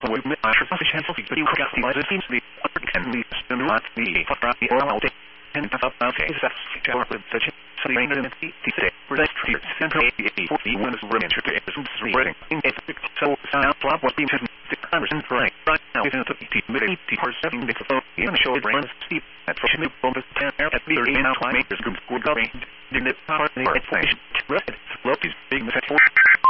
with I should sufficient but you got the seems to be can be not the or all day and up okay that's with such Rain and today, where that tree central 41 is running to reading. So, sound flop was being the Congressman right now is in the mid-80% the phone in the show brand steep at Russian bonus 10 at the 30 now makers group would go in the power the inflation. Red, Loki's big message for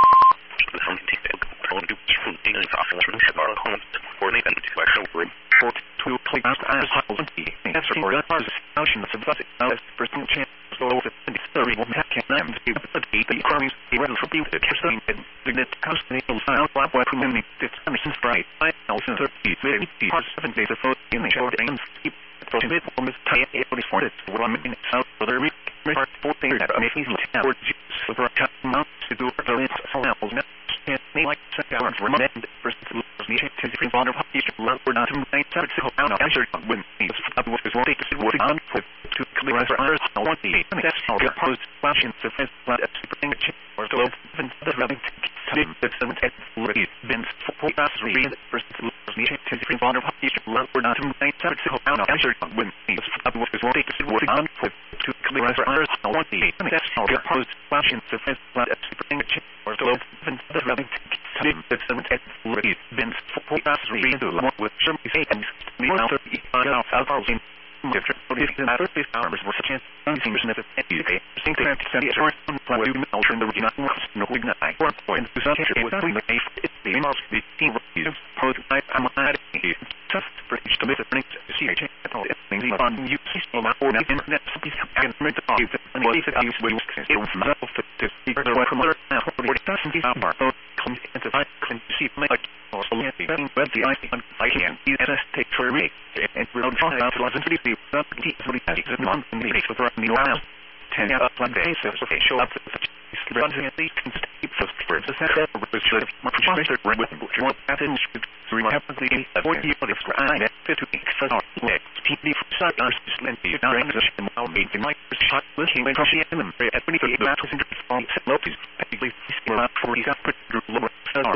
the home to shooting and often our homes for the question for to click out as the answer for the notion of the personal chance. So the story will have can be the economies the relatively the casting and the constantly sound flap weapon in the Anderson's bright. I also 30 very 7 days of in the short and steep for the form is tight for it. What I'm in south for the week. Part 14 that making for juice for a cut amount to do the lens samples and like hours recommend versus to different water population or not to make sense of how answer when these was take to work on to clear ours I want the that's how the post flashing surface flat at spring or globe and the rubbing that's already been for us read versus to different water population or not to make sense of how answer when these was take to work on to clear ours I want the that's how the post flashing surface flat at spring or globe and the rubbing that's already been for us read with some and me out of different hours were such as anything that UK think that the short plan to alter the region no ignite or point to such a without the it must be team post I'm just for each to miss CH at all things on you system or the internet and make the and if it use will to speak the way from other for it doesn't be our comes into I can see like or so let the I can ESS take for me and we'll try out to listen to the non in the for the last 10 up like days so show up runs in the steep for the center which should much faster with what happens to happen the 40 for the I fit to for our next TV for us plenty of range of all made the mic shot looking at the at 28 matches in the Lopez basically about 40 lower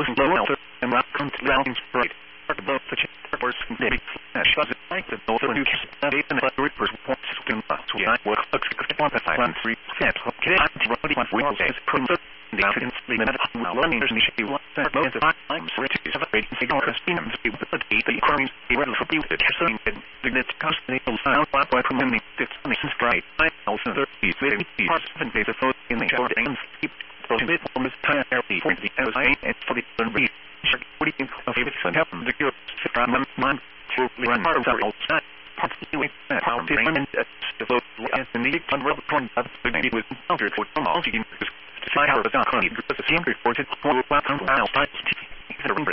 and rock comes round right about the first maybe shots like the over new and the reapers points to I work quantify 1 3 steps okay I'm say from the Africans the running there's an issue what most of the times ready to have a great cigar spin the economies the relatively the casting the constantly sound flap from the it's bright I also 30 very parts 7 days of food in the short and keep so a bit from this time for the LSI and for the read what do you think of it happen the good from man to run part of our outside particularly how the and the vote as the need to run from the was countered for some all to find out about the because the same reported for